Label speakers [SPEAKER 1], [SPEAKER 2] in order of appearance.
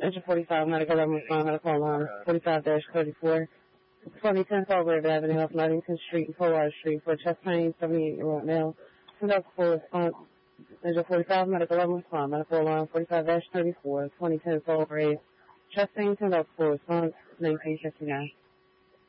[SPEAKER 1] Engine 45, medical emergency, medical alarm, 45-34. 2010 Falgrave Avenue off Nottington Street and Collier Street for a chest pain, 78-year-old male. Conduct full response. Engine 45, medical emergency, medical alarm, 45-34. 2010 Falgrave. Chest pain, conduct full response. 1959.